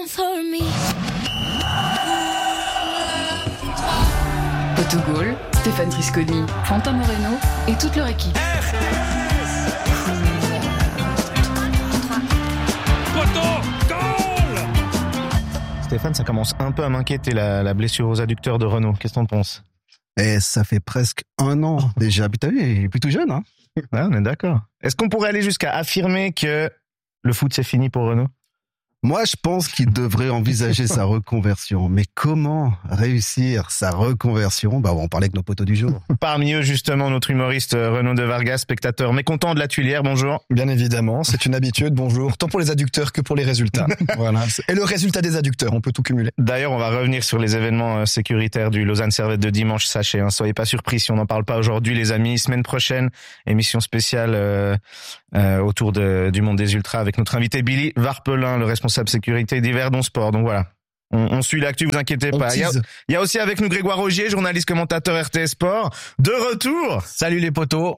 Autogol, Stéphane Trisconi, Quentin Moreno et toute leur équipe. Stéphane, ça commence un peu à m'inquiéter la blessure aux adducteurs de Renault. Qu'est-ce que t'en penses? Et ça fait presque 1 an déjà. T'as vu, il est plutôt jeune, hein? Ouais, on est d'accord. Est-ce qu'on pourrait aller jusqu'à affirmer que le foot c'est fini pour Renault? Moi, je pense qu'il devrait envisager sa reconversion. Mais comment réussir sa reconversion? On va en parler avec nos potos du jour. Parmi eux, justement, notre humoriste Renaud de Vargas, spectateur mécontent de la Tuilière. Bonjour. Bien évidemment, c'est une habitude. Bonjour. Tant pour les adducteurs que pour les résultats. Voilà. Et le résultat des adducteurs, on peut tout cumuler. D'ailleurs, on va revenir sur les événements sécuritaires du Lausanne Servette de dimanche. Sachez, hein, soyez pas surpris si on n'en parle pas aujourd'hui, les amis. Semaine prochaine, émission spéciale autour du monde des ultras avec notre invité Billy Varpelin, le responsable sécurité d'Yverdon Sport. Donc voilà. On suit l'actu, vous inquiétez pas. Il y a aussi avec nous Grégoire Rogier, journaliste commentateur RTS Sport, de retour. Salut les potos,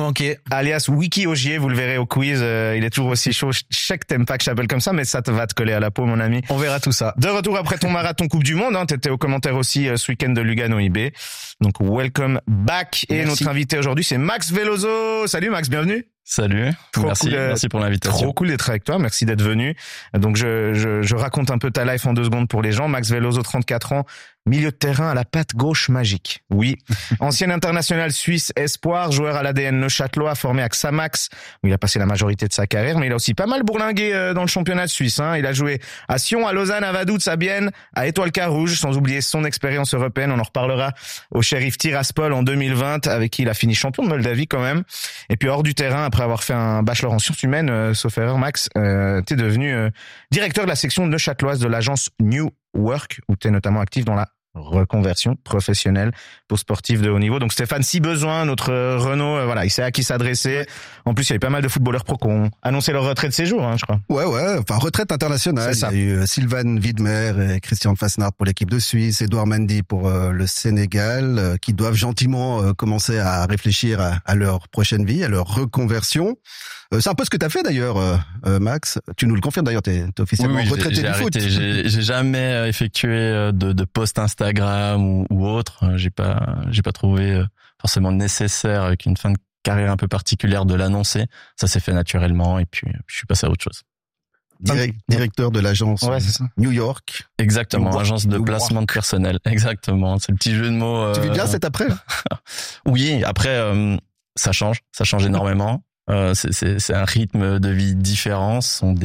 alias Wiki Ogier, vous le verrez au quiz, il est toujours aussi chaud. Je sais que t'aimes pas que je t'appelle comme ça, mais ça va te coller à la peau, mon ami. On verra tout ça. De retour après ton marathon Coupe du Monde, hein, t'étais au commentaire aussi ce week-end de Lugano IB. Donc welcome back. Et Merci. notre invité aujourd'hui, c'est Max Veloso. Salut Max, bienvenue. Salut, merci pour l'invitation. Trop cool d'être avec toi, merci d'être venu. Donc je raconte un peu ta life en 2 secondes pour les gens. Max Veloso, 34 ans, milieu de terrain à la patte gauche magique. Oui, ancien international suisse espoir, joueur à l'ADN neuchâtelois, formé à Xamax, où il a passé la majorité de sa carrière, mais il a aussi pas mal bourlingué dans le championnat suisse. Hein. Il a joué à Sion, à Lausanne, à Vaduz, à Bienne, à Étoile Carouge, sans oublier son expérience européenne. On en reparlera au shérif Tiraspol en 2020, avec qui il a fini champion de Moldavie quand même. Et puis hors du terrain, après avoir fait un bachelor en sciences humaines, sauf erreur Max, t'es devenu directeur de la section neuchâteloise de l'agence New Work, où t'es notamment actif dans la reconversion professionnelle pour sportifs de haut niveau. Donc Stéphane, si besoin, notre Renault, voilà, il sait à qui s'adresser. En plus, il y avait pas mal de footballeurs pro qui ont annoncé leur retraite ces jours, hein, je crois. Ouais, enfin retraite internationale. C'est ça. Il y a eu Sylvain Widmer et Christian Fasnacht pour l'équipe de Suisse, Edouard Mendy pour le Sénégal, qui doivent gentiment commencer à réfléchir à leur prochaine vie, à leur reconversion. C'est un peu ce que t'as fait d'ailleurs, Max. Tu nous le confirmes d'ailleurs, t'es officiellement retraité du foot. J'ai jamais effectué de post Instagram ou autre. J'ai pas trouvé forcément nécessaire avec une fin de carrière un peu particulière de l'annoncer. Ça s'est fait naturellement et puis je suis passé à autre chose. Directeur de l'agence c'est ça. New York. Exactement, agence de placement de personnel. Exactement, c'est le petit jeu de mots. Tu vis bien cet après? Oui, après ça change énormément. C'est un rythme de vie différent, ce sont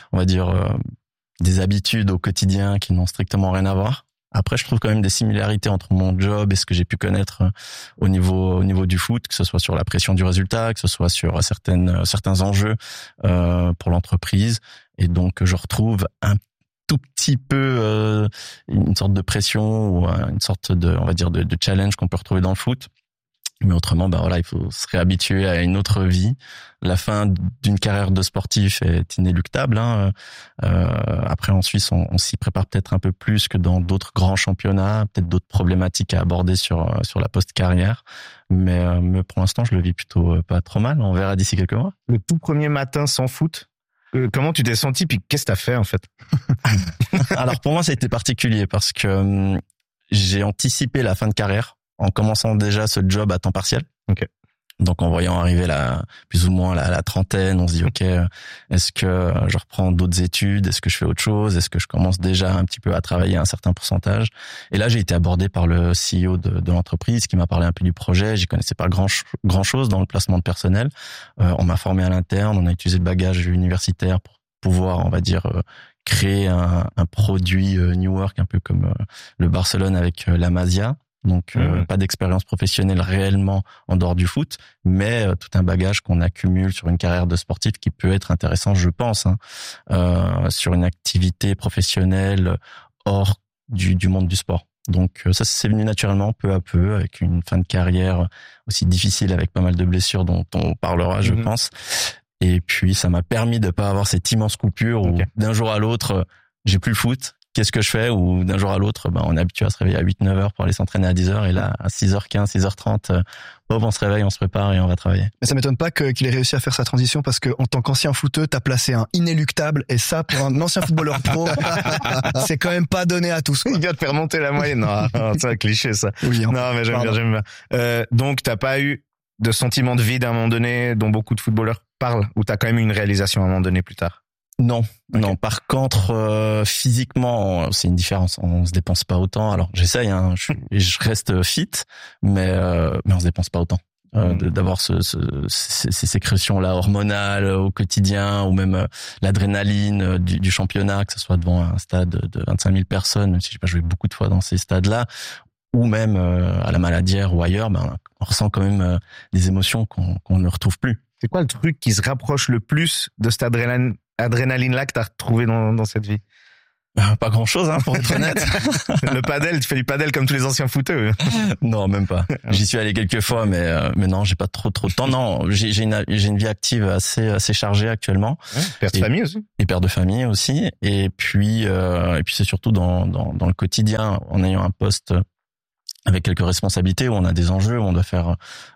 des habitudes au quotidien qui n'ont strictement rien à voir. Après, je trouve quand même des similarités entre mon job et ce que j'ai pu connaître au niveau du foot, que ce soit sur la pression du résultat, que ce soit sur certains enjeux pour l'entreprise. Et donc, je retrouve un tout petit peu une sorte de pression ou une sorte de challenge qu'on peut retrouver dans le foot. Mais autrement, il faut se réhabituer à une autre vie. La fin d'une carrière de sportif est inéluctable. Hein. Après, en Suisse, on s'y prépare peut-être un peu plus que dans d'autres grands championnats, peut-être d'autres problématiques à aborder sur la post-carrière. Mais pour l'instant, je le vis plutôt pas trop mal. On verra d'ici quelques mois. Le tout premier matin sans foot, comment tu t'es senti, puis qu'est-ce que t'as fait en fait? Alors pour moi, ça a été particulier parce que j'ai anticipé la fin de carrière en commençant déjà ce job à temps partiel. Okay. Donc en voyant arriver plus ou moins la trentaine, on se dit ok, est-ce que je reprends d'autres études, est-ce que je fais autre chose, est-ce que je commence déjà un petit peu à travailler à un certain pourcentage. Et là j'ai été abordé par le CEO de l'entreprise qui m'a parlé un peu du projet. J'y connaissais pas grand chose dans le placement de personnel. On m'a formé à l'interne, on a utilisé le bagage universitaire pour pouvoir, créer un produit New Work un peu comme le Barcelone avec la Masia. Donc pas d'expérience professionnelle réellement en dehors du foot, mais tout un bagage qu'on accumule sur une carrière de sportif qui peut être intéressant, je pense, sur une activité professionnelle hors du monde du sport. Donc ça c'est venu naturellement, peu à peu, avec une fin de carrière aussi difficile, avec pas mal de blessures dont on parlera, je pense. Et puis ça m'a permis de pas avoir cette immense coupure où d'un jour à l'autre j'ai plus le foot qu'est-ce que je fais? Ou d'un jour à l'autre, on est habitué à se réveiller à 8-9 heures pour aller s'entraîner à 10 heures. Et là, à 6h15, 6h30, hop, on se réveille, on se prépare et on va travailler. Mais ça m'étonne pas qu'il ait réussi à faire sa transition parce que en tant qu'ancien footeux, t'as placé un inéluctable et ça, pour un ancien footballeur pro, c'est quand même pas donné à tous. Il vient de faire monter la moyenne. Non, c'est un cliché, ça. Oui, hein. Non, mais j'aime bien. Donc, t'as pas eu de sentiment de vide à un moment donné dont beaucoup de footballeurs parlent, ou t'as quand même eu une réalisation à un moment donné plus tard? Non, non. Par contre, physiquement, c'est une différence. On se dépense pas autant. Alors, j'essaye, hein. Je reste fit, mais on se dépense pas autant. D'avoir ces sécrétions-là hormonales au quotidien, ou même l'adrénaline du championnat, que ce soit devant un stade de 25 000 personnes, même si j'ai pas joué beaucoup de fois dans ces stades-là, ou même à la Maladière ou ailleurs, on ressent quand même des émotions qu'on ne retrouve plus. C'est quoi le truc qui se rapproche le plus de cette adrénaline-là que t'as retrouvé dans cette vie? Pas grand-chose, hein, pour être honnête. Le padel, tu fais du padel comme tous les anciens footeux. Non, même pas. J'y suis allé quelques fois, mais non, j'ai pas trop de temps. Non, j'ai une vie active assez chargée actuellement. Ouais, père de famille aussi. Et père de famille aussi. Et puis c'est surtout dans le quotidien, en ayant un poste avec quelques responsabilités où on a des enjeux, où on doit faire,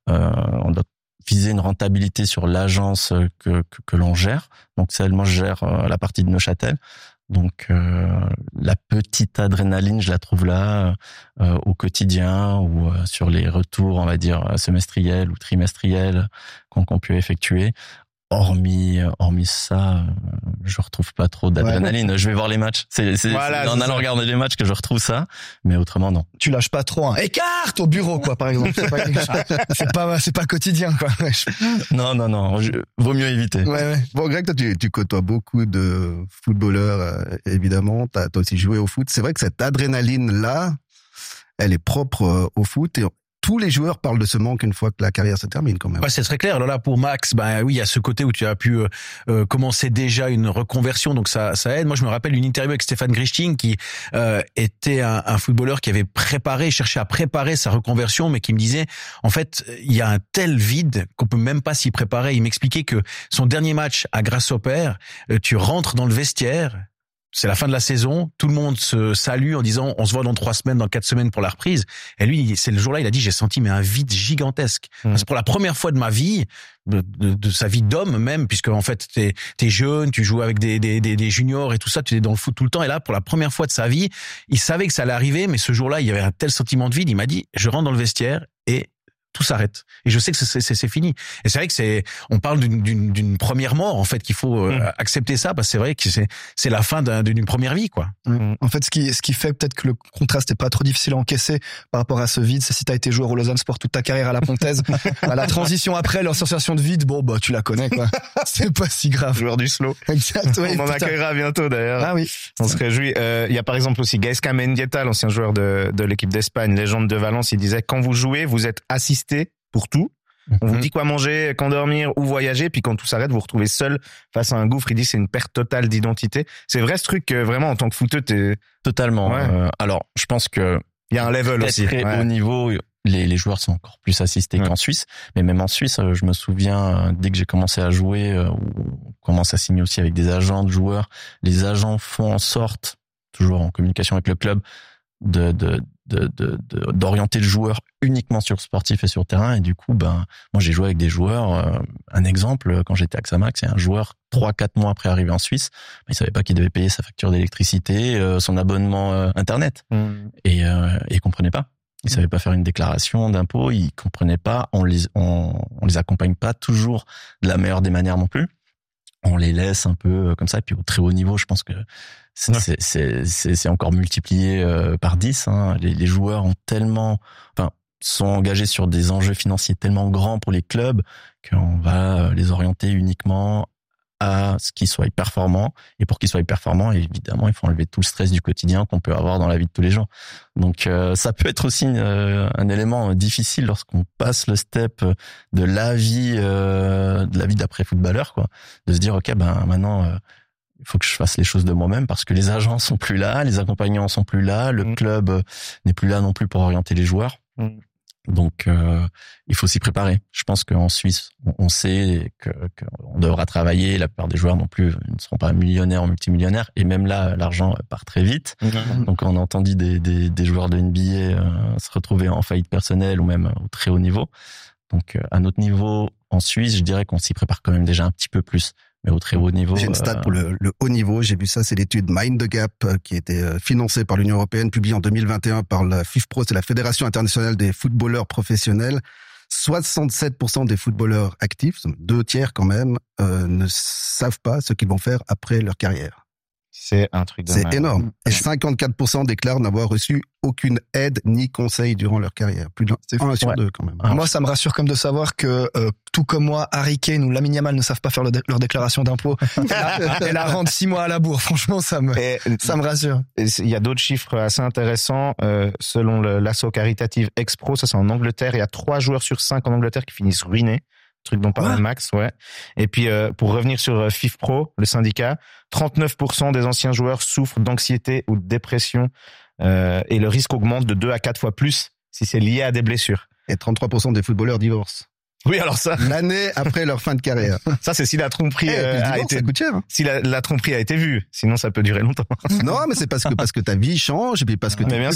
on doit viser une rentabilité sur l'agence que l'on gère. Donc moi je gère la partie de Neuchâtel. Donc la petite adrénaline, je la trouve là au quotidien ou sur les retours, on va dire semestriels ou trimestriels qu'on peut effectuer. Hormis ça, je retrouve pas trop d'adrénaline. Ouais. Je vais voir les matchs. C'est en allant regarder les matchs que je retrouve ça, mais autrement non. Tu lâches pas trop un écarte au bureau, quoi, par exemple. C'est pas quotidien, quoi. Non. Vaut mieux éviter. Ouais. Bon, Greg, toi, tu côtoies beaucoup de footballeurs, évidemment. T'as aussi joué au foot. C'est vrai que cette adrénaline-là, elle est propre au foot et tous les joueurs parlent de ce manque une fois que la carrière se termine, quand même. Ouais, c'est très clair. Alors là, pour Max, oui, il y a ce côté où tu as pu commencer déjà une reconversion, donc ça aide. Moi, je me rappelle une interview avec Stéphane Grichting qui était un footballeur qui avait cherché à préparer sa reconversion, mais qui me disait, en fait, il y a un tel vide qu'on peut même pas s'y préparer. Il m'expliquait que son dernier match à Grasshopper, tu rentres dans le vestiaire. C'est la fin de la saison, tout le monde se salue en disant on se voit dans 3 semaines, dans 4 semaines pour la reprise. Et lui, c'est le jour-là, il a dit j'ai senti un vide gigantesque. Parce que pour la première fois de ma vie, de sa vie d'homme même, puisque en fait t'es jeune, tu joues avec des juniors et tout ça, tu es dans le foot tout le temps. Et là, pour la première fois de sa vie, il savait que ça allait arriver, mais ce jour-là, il y avait un tel sentiment de vide. Il m'a dit je rentre dans le vestiaire et tout s'arrête. Et je sais que c'est fini. Et c'est vrai que on parle d'une première mort, en fait, qu'il faut accepter ça, parce que c'est vrai que c'est la fin d'une première vie, quoi. En fait, ce qui fait peut-être que le contraste est pas trop difficile à encaisser par rapport à ce vide, c'est si t'as été joueur au Lausanne Sport toute ta carrière à la Pontaise, la transition après, leur sensation de vide, tu la connais, quoi. C'est pas si grave. Joueur du slow. Exact, ouais, on en accueillera bientôt, d'ailleurs. Ah oui. On se réjouit. Il y a par exemple aussi Gaisca Mendieta, l'ancien joueur de l'équipe d'Espagne, légende de Valence, il disait quand vous jouez, vous êtes assisté pour tout. On vous dit quoi manger, quand dormir, où voyager, puis quand tout s'arrête, vous vous retrouvez seul face à un gouffre. Il dit c'est une perte totale d'identité. C'est vrai ce truc, vraiment, en tant que footeux, t'es... Totalement. Ouais. Alors, je pense que... Il y a un level aussi. Très haut niveau, les joueurs sont encore plus assistés qu'en Suisse. Mais même en Suisse, je me souviens, dès que j'ai commencé à jouer, on commence à signer aussi avec des agents de joueurs. Les agents font en sorte, toujours en communication avec le club, d'orienter le joueur uniquement sur le sportif et sur le terrain. Et du coup, moi, j'ai joué avec des joueurs. Un exemple, quand j'étais à Xamax, c'est un joueur 3-4 mois après arriver en Suisse, il savait pas qu'il devait payer sa facture d'électricité, son abonnement Internet. Et il comprenait pas. Il savait pas faire une déclaration d'impôt. Il comprenait pas. On les accompagne pas toujours de la meilleure des manières non plus. On les laisse un peu comme ça. Et puis au très haut niveau, je pense que c'est encore multiplié par 10. Hein. Les joueurs sont engagés sur des enjeux financiers tellement grands pour les clubs qu'on va les orienter uniquement à ce qu'ils soient performants. Et pour qu'ils soient performants, évidemment, il faut enlever tout le stress du quotidien qu'on peut avoir dans la vie de tous les jours. Donc ça peut être aussi un élément difficile lorsqu'on passe le step de la vie d'après footballeur, quoi, de se dire ok, maintenant il faut que je fasse les choses de moi-même parce que les agents sont plus là, les accompagnants sont plus là, le club n'est plus là non plus pour orienter les joueurs. Donc, il faut s'y préparer. Je pense qu'en Suisse, on sait qu'on devra travailler. La plupart des joueurs non plus ne seront pas millionnaires ou multimillionnaires. Et même là, l'argent part très vite. Donc, on a entendu des joueurs de NBA se retrouver en faillite personnelle ou même au très haut niveau. Donc, à notre niveau, en Suisse, je dirais qu'on s'y prépare quand même déjà un petit peu plus. Mais au très haut niveau. J'ai une stat pour le haut niveau. J'ai vu ça, c'est l'étude Mind the Gap qui a été financée par l'Union européenne, publiée en 2021 par la FIFPro, c'est la Fédération internationale des footballeurs professionnels. 67% des footballeurs actifs, 2/3 quand même, ne savent pas ce qu'ils vont faire après leur carrière. C'est un truc de C'est malade. énorme. Et 54% déclarent n'avoir reçu aucune aide ni conseil durant leur carrière. Plus d'un sur Ouais. deux quand même. Moi, ça me rassure comme de savoir que, tout comme moi, Harry Kane ou Lamine Yamal ne savent pas faire leur déclaration d'impôt et la rendent 6 mois à la bourre. Franchement, ça me rassure. Il y a d'autres chiffres assez intéressants. Selon l'asso caritative Expro, ça c'est en Angleterre, il y a 3 joueurs sur 5 en Angleterre qui finissent ruinés. Truc dont parlait Max, ouais. Et puis, pour revenir sur FIFPro, le syndicat, 39% des anciens joueurs souffrent d'anxiété ou de dépression, et le risque augmente de 2 à 4 fois plus si c'est lié à des blessures. Et 33% des footballeurs divorcent. Oui, alors ça, L'année après leur fin de carrière. ça c'est si la tromperie Le a divorce, été, ça coûte cher. Hein. si la tromperie a été vue. Sinon, ça peut durer longtemps. Non, mais c'est parce que ta vie change et puis parce que Mais bien